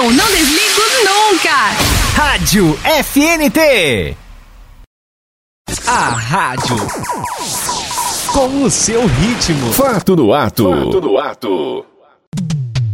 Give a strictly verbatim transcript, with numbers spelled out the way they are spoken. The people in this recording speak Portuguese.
Eu não desligo nunca. Rádio F N T. A rádio com o seu ritmo. Fato no ato. Fato no ato.